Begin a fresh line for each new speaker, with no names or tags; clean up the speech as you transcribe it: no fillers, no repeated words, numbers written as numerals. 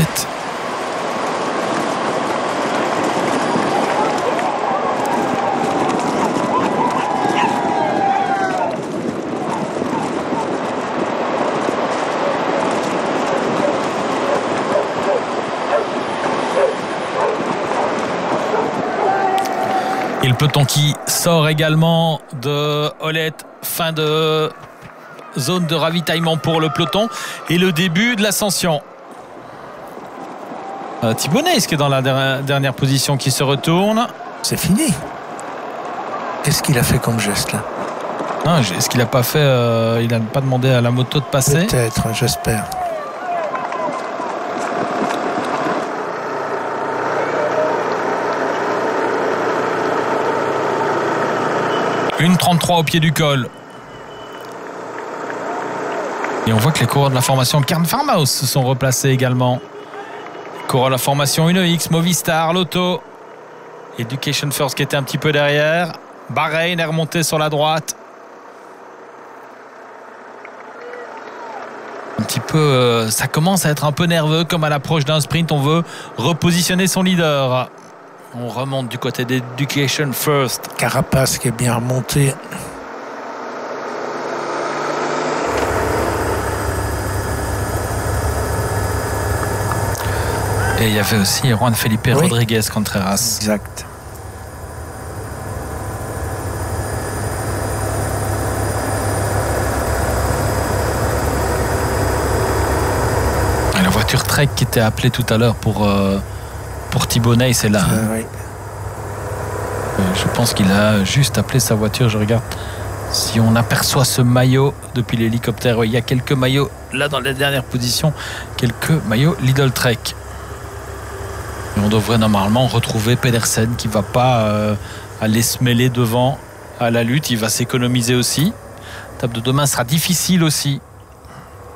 tête. Et le peloton qui sort également de Olette. Fin de zone de ravitaillement pour le peloton. Et le début de l'ascension. Thibaunet, qui est dans la dernière position, qui se retourne.
C'est fini. Qu'est-ce qu'il a fait comme geste là?
Non, est-ce qu'il n'a pas fait il n'a pas demandé à la moto de passer?
Peut-être, j'espère.
Une 33 au pied du col. Et on voit que les coureurs de la formation Cairn Farmhouse se sont replacés également. Coureurs de la formation 1X, Movistar, Lotto, Education First qui était un petit peu derrière. Bahreïn est remonté sur la droite. Un petit peu, ça commence à être un peu nerveux, comme à l'approche d'un sprint. On veut repositionner son leader. On remonte du côté d'Education First.
Carapace qui est bien remonté.
Et il y avait aussi Juan Felipe Rodriguez Contreras.
Exact.
Et la voiture Trek qui était appelée tout à l'heure pour Thibaunet, c'est là.
Oui.
Je pense qu'il a juste appelé sa voiture. Je regarde si on aperçoit ce maillot depuis l'hélicoptère. Il y a quelques maillots là dans les dernières positions. Quelques maillots Lidl Trek. Et on devrait normalement retrouver Pedersen qui ne va pas aller se mêler devant à la lutte. Il va s'économiser aussi. L'étape de demain sera difficile aussi.